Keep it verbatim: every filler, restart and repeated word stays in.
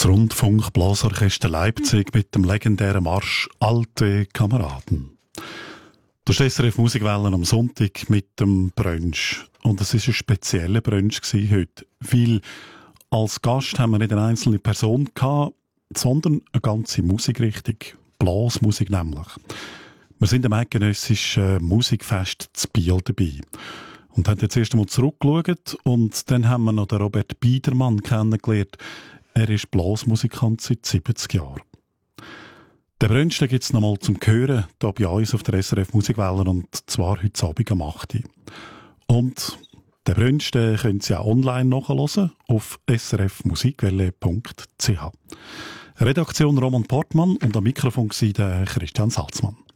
Das Rundfunkblasorchester Leipzig mit dem legendären Marsch «Alte Kameraden». Das ist S R F Musikwellen am Sonntag mit dem Brunch. Und es war ein spezieller Brunch heute, weil als Gast haben wir nicht eine einzelne Person gehabt, sondern eine ganze Musikrichtung, Blasmusik nämlich. Wir sind am eidgenössischen Musikfest zu Biel dabei und haben jetzt erst einmal zurückgeschaut und dann haben wir noch den Robert Biedermann kennengelernt. Er ist Blasmusikant seit siebzig Jahren. Den Brunch gibt es noch mal zum Hören hier bei uns auf der S R F Musikwellen und zwar heute Abend am acht Uhr. Und den Brunch den können Sie auch online nachhören auf s r f musikwelle punkt c h. Redaktion Roman Portmann und am Mikrofon war der Christian Salzmann.